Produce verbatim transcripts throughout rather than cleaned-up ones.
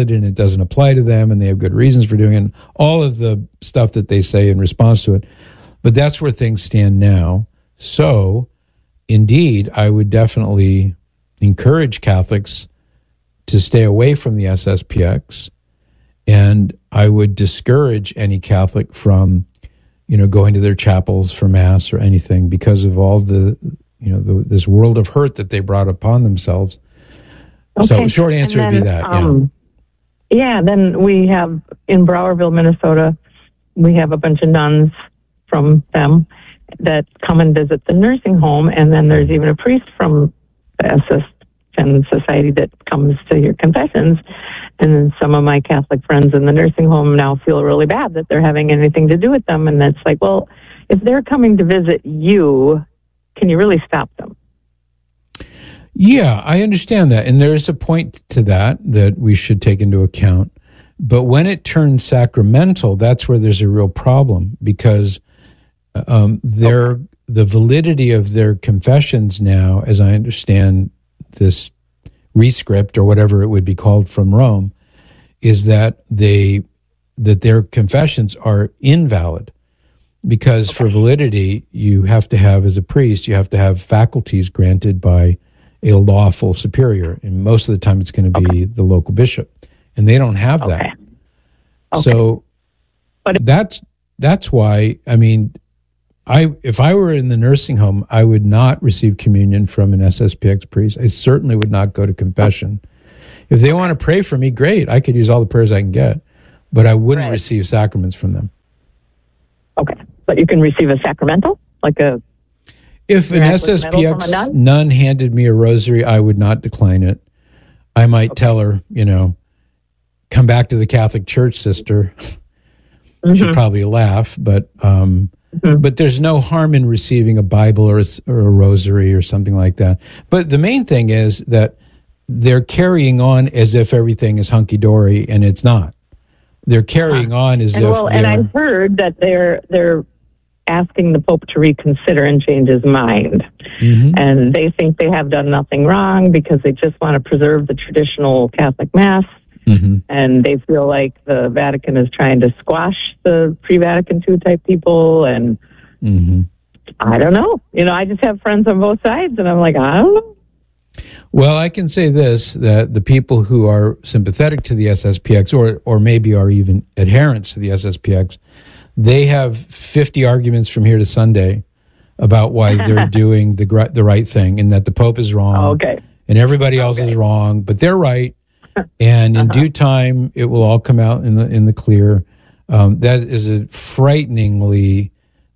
valid and it doesn't apply to them and they have good reasons for doing it, and all of the stuff that they say in response to it. But that's where things stand now. So, indeed, I would definitely encourage Catholics to stay away from the S S P X, and I would discourage any Catholic from, you know, going to their chapels for Mass or anything because of all the, you know, the, this world of hurt that they brought upon themselves. Okay. So, short answer then, would be that. Um, yeah. yeah. Then we have in Browerville, Minnesota, we have a bunch of nuns from them that come and visit the nursing home, and then there's even a priest from the S S N Society that comes to your confessions. And then some of my Catholic friends in the nursing home now feel really bad that they're having anything to do with them. And it's like, well, if they're coming to visit you, can you really stop them? Yeah, I understand that. And there is a point to that that we should take into account. But when it turns sacramental, that's where there's a real problem, because um, their okay. the validity of their confessions now, as I understand this rescript or whatever it would be called from Rome, is that they that their confessions are invalid, because okay. for validity you have to have, as a priest, you have to have faculties granted by a lawful superior, and most of the time it's going to be okay. the local bishop, and they don't have okay. that. Okay. So but that's that's why, I mean, I if I were in the nursing home, I would not receive communion from an S S P X priest. I certainly would not go to confession. If they want to pray for me, great. I could use all the prayers I can get, but I wouldn't right. receive sacraments from them. Okay, but you can receive a sacramental, like a. If an S S P X nun? nun handed me a rosary, I would not decline it. I might okay. tell her, you know, come back to the Catholic Church, sister. Mm-hmm. She'd probably laugh, but um, mm-hmm. but there's no harm in receiving a Bible or a, or a rosary or something like that. But the main thing is that they're carrying on as if everything is hunky-dory, and it's not. They're carrying uh-huh. on as and if well, they're... And I've heard that they're they're asking the Pope to reconsider and change his mind. Mm-hmm. And they think they have done nothing wrong because they just want to preserve the traditional Catholic Mass. Mm-hmm. And they feel like the Vatican is trying to squash the pre-Vatican two type people. And mm-hmm. I don't know. You know, I just have friends on both sides, and I'm like, I don't know. Well, I can say this, that the people who are sympathetic to the S S P X, or or maybe are even adherents to the S S P X, they have fifty arguments from here to Sunday about why they're doing the the right thing, and that the Pope is wrong, oh, okay. and everybody else okay. is wrong, but they're right. And in uh-huh. due time, it will all come out in the in the clear. Um, that is a frighteningly,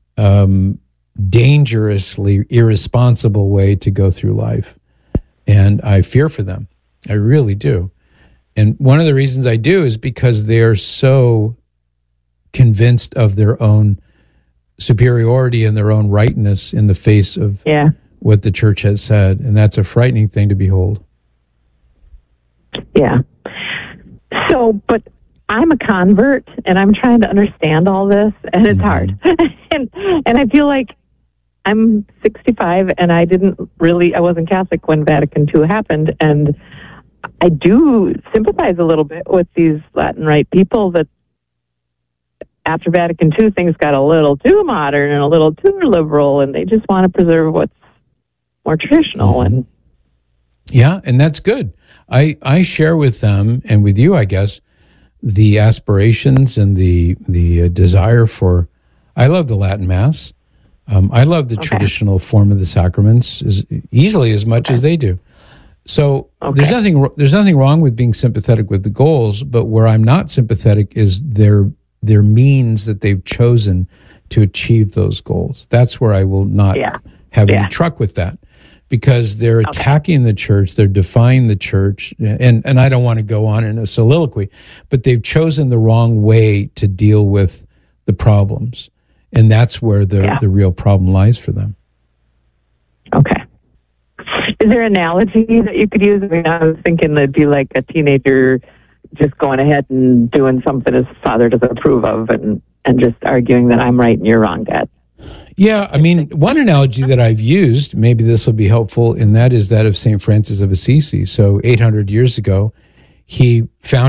um, dangerously irresponsible way to go through life. And I fear for them. I really do. And one of the reasons I do is because they're so convinced of their own superiority and their own rightness in the face of yeah. what the church has said. And that's a frightening thing to behold. Yeah. So, but I'm a convert, and I'm trying to understand all this, and it's mm-hmm. hard. and and I feel like I'm sixty-five, and I didn't really, I wasn't Catholic when Vatican two happened, and I do sympathize a little bit with these Latin Rite people that after Vatican two, things got a little too modern and a little too liberal, and they just want to preserve what's more traditional. Mm-hmm. And yeah, and that's good. I, I share with them, and with you, I guess, the aspirations and the the uh, desire for, I love the Latin Mass. Um, I love the okay. traditional form of the sacraments as easily as much okay. as they do. So okay. there's nothing there's nothing wrong with being sympathetic with the goals, but where I'm not sympathetic is their their means that they've chosen to achieve those goals. That's where I will not yeah. have yeah. any truck with that, because they're okay. attacking the church, they're defying the church, and and I don't want to go on in a soliloquy, but they've chosen the wrong way to deal with the problems. And that's where the, yeah. the real problem lies for them. Okay. Is there an analogy that you could use? I mean, I was thinking it'd be like a teenager just going ahead and doing something his father doesn't approve of, and, and just arguing that I'm right and you're wrong, Dad. Yeah, I mean, one analogy that I've used, maybe this will be helpful, and that is that of Saint Francis of Assisi. So eight hundred years ago, he found